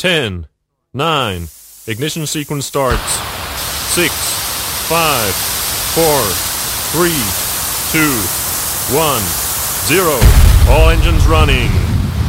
10, 9, ignition sequence starts. 6, 5, 4, 3, 2, 1, 0. All engines running.